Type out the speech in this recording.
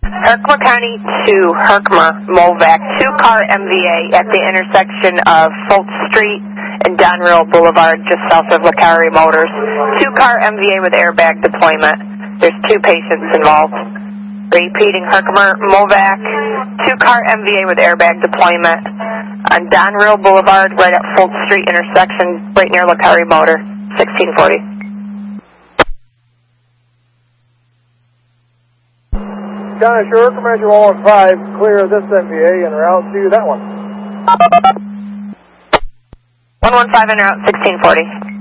Herkimer County to Herkimer, Movac, 2-car MVA at the intersection of Fultz Street and Donruel Boulevard, just south of Licari Motors. 2-car MVA with airbag deployment. There's 2 patients involved. Repeating, Herkimer, Movac, 2-car MVA with airbag deployment on Donruel Boulevard, right at Fultz Street intersection, right near Licari Motor, 1640. County Sheriff, Commander 115, clear this MVA en route to that one. 115 en route, 1640.